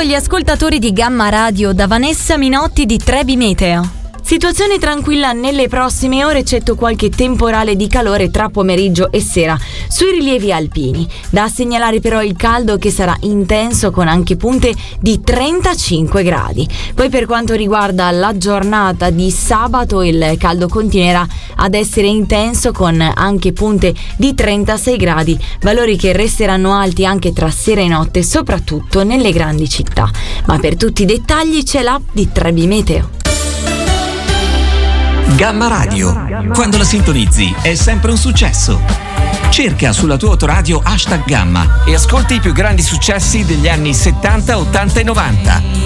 agli ascoltatori di Gamma Radio da Vanessa Minotti di Trebi Meteo. Situazione tranquilla nelle prossime ore, eccetto qualche temporale di calore tra pomeriggio e sera sui rilievi alpini. Da segnalare però il caldo che sarà intenso con anche punte di 35 gradi. Poi per quanto riguarda la giornata di sabato, il caldo continuerà ad essere intenso con anche punte di 36 gradi, valori che resteranno alti anche tra sera e notte, soprattutto nelle grandi città. Ma per tutti i dettagli c'è l'app di Trebi Meteo. Gamma Radio, quando la sintonizzi è sempre un successo. Cerca sulla tua autoradio #Gamma e ascolta i più grandi successi degli anni 70, 80 e 90.